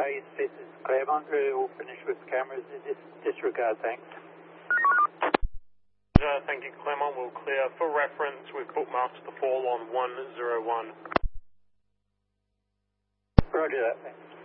East, this is Claremont. We'll finish with cameras. Disregard, thanks. Thank you, Claremont. We'll clear. For reference, we've bookmarked the fall on 101. Roger that, thanks.